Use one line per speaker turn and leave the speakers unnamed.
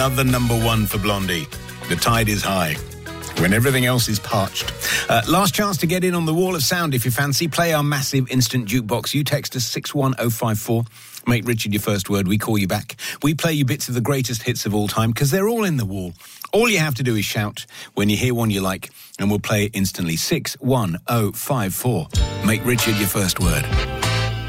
Another number one for Blondie. The tide is high when everything else is parched. Last chance to get in on the wall of sound if you fancy. Play our massive instant jukebox. You text us 61054. Make Richard your first word. We call you back. We play you bits of the greatest hits of all time because they're all in the wall. All you have to do is shout when you hear one you like and we'll play it instantly. 61054. Make Richard your first word.